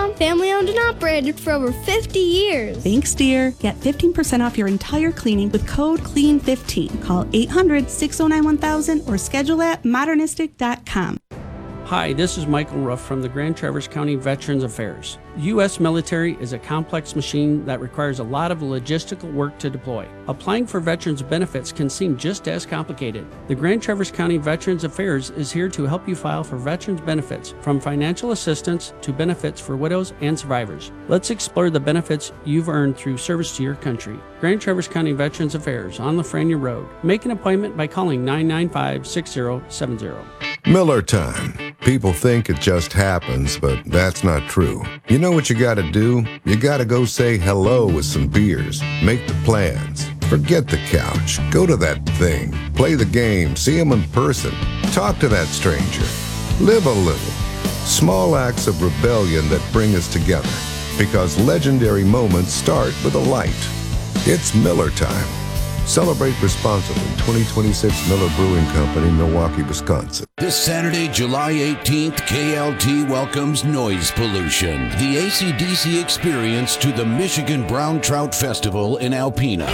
Mom, family owned and operated for over 50 years. Thanks, dear. Get 15% off your entire cleaning with code CLEAN15. Call 800-609-1000 or schedule at modernistic.com. Hi, this is Michael Ruff from the Grand Traverse County Veterans Affairs. The U.S. military is a complex machine that requires a lot of logistical work to deploy. Applying for veterans benefits can seem just as complicated. The Grand Traverse County Veterans Affairs is here to help you file for veterans benefits, from financial assistance to benefits for widows and survivors. Let's explore the benefits you've earned through service to your country. Grand Traverse County Veterans Affairs on Lafreniere Road. Make an appointment by calling 995-6070. Miller time. People think it just happens, but that's not true. You know what you gotta do? You gotta go say hello with some beers. Make the plans. Forget the couch. Go to that thing. Play the game. See them in person. Talk to that stranger. Live a little. Small acts of rebellion that bring us together. Because legendary moments start with a light. It's Miller time. Celebrate responsibly. 2026 Miller Brewing Company, Milwaukee, Wisconsin. This Saturday, July 18th, KLT welcomes Noise Pollution, the AC/DC experience to the Michigan Brown Trout Festival in Alpena.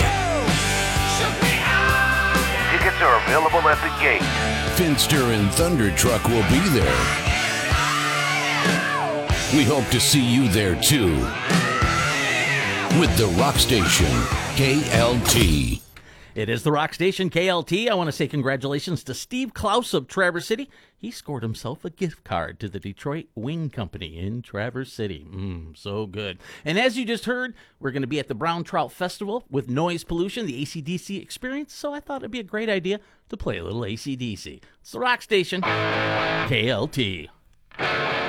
Tickets are available at the gate. Finster and Thunder Truck will be there. We hope to see you there too. With the Rock Station, KLT. It is the Rock Station, KLT. I want to say congratulations to Steve Klaus of Traverse City. He scored himself a gift card to the Detroit Wing Company in Traverse City. So good. And as you just heard, we're going to be at the Brown Trout Festival with Noise Pollution, the AC/DC experience. So I thought it'd be a great idea to play a little AC/DC. It's the Rock Station, KLT.